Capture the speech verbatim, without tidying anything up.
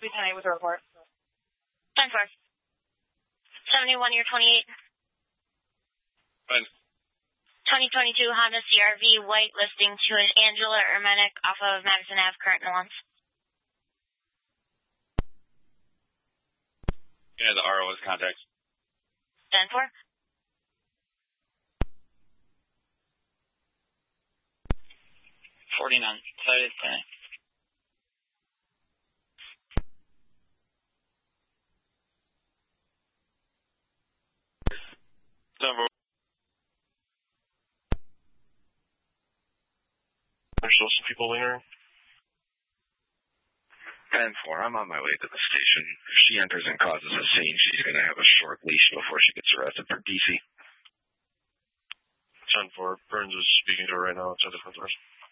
Please ten eight with a report. ten four. seventy-one year twenty-eight. Fine. twenty twenty-two Honda C R V white listing to an Angela Ermenic off of Madison Avenue, current nuance. Yeah, the R O is contact. ten four. forty-nine. Cited ten. ten four. There's still some people lingering. ten four, I'm on my way to the station. If she enters and causes a scene, she's going to have a short leash before she gets arrested for D C. ten four, Burns is speaking to her right now outside the front doors.